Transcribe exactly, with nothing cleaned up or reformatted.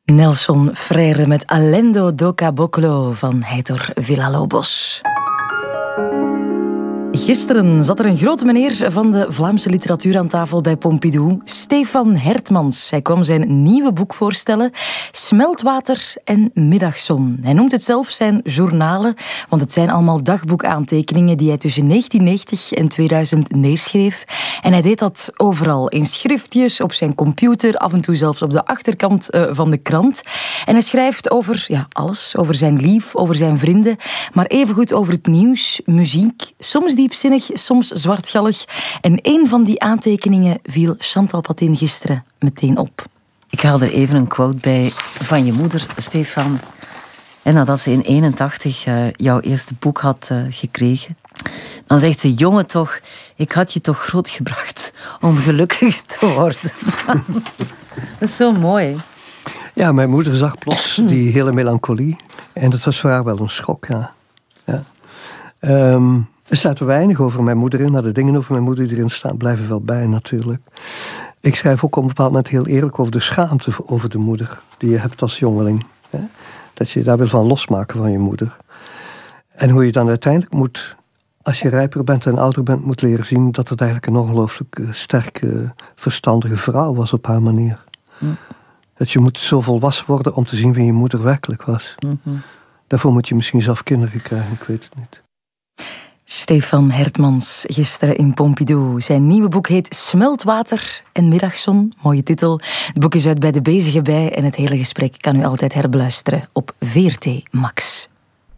Nelson Freire met Alendo do Caboclo van Heitor Villa-Lobos. Gisteren zat er een grote meneer van de Vlaamse literatuur aan tafel bij Pompidou, Stefan Hertmans. Hij kwam zijn nieuwe boek voorstellen, Smeltwater en Middagzon. Hij noemt het zelf zijn journalen, want het zijn allemaal dagboekaantekeningen die hij tussen negentien negentig en tweeduizend neerschreef. En hij deed dat overal, in schriftjes, op zijn computer, af en toe zelfs op de achterkant van de krant. En hij schrijft over ja, alles, over zijn lief, over zijn vrienden, maar evengoed over het nieuws, muziek, soms diepzinnig, soms zwartgallig. En een van die aantekeningen viel Chantal Patin gisteren meteen op. Ik haal er even een quote bij van je moeder, Stefan. En nadat ze in eenentachtig uh, jouw eerste boek had uh, gekregen, dan zegt ze: jongen toch, ik had je toch grootgebracht om gelukkig te worden. Dat is zo mooi. Ja, mijn moeder zag plots die hele melancholie. En dat was voor haar wel een schok, ja. ja. Um, er staat weinig over mijn moeder in, maar de dingen over mijn moeder die erin staan blijven wel bij natuurlijk. Ik schrijf ook op een bepaald moment heel eerlijk over de schaamte over de moeder die je hebt als jongeling. Hè? Dat je je daar wil van losmaken van je moeder. En hoe je dan uiteindelijk moet, als je rijper bent en ouder bent, moet leren zien dat het eigenlijk een ongelooflijk sterke, verstandige vrouw was op haar manier. Mm. Dat je moet zo volwassen worden om te zien wie je moeder werkelijk was. Mm-hmm. Daarvoor moet je misschien zelf kinderen krijgen, ik weet het niet. Stefan Hertmans, gisteren in Pompidou. Zijn nieuwe boek heet Smeltwater en Middagzon. Mooie titel. Het boek is uit bij De Bezige Bij en het hele gesprek kan u altijd herbeluisteren op V R T Max.